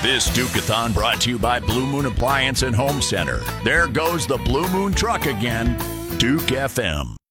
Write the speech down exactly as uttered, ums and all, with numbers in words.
This Duke-a-thon brought to you by Blue Moon Appliance and Home Center. There goes the Blue Moon truck again. Duke F M.